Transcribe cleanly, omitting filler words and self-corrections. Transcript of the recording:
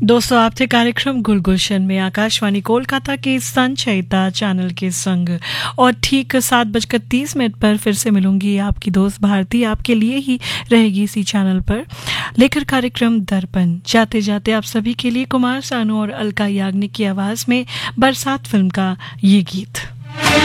दोस्तों, आप थे कार्यक्रम गुलगुलशन में आकाशवाणी कोलकाता के संचयिता चैनल के संग और ठीक 7:30 पर फिर से मिलूंगी। आपकी दोस्त भारती आपके लिए ही रहेगी इसी चैनल पर लेकर कार्यक्रम दर्पण। जाते जाते आप सभी के लिए कुमार सानू और अलका याग्निक की आवाज में बरसात फिल्म का ये गीत।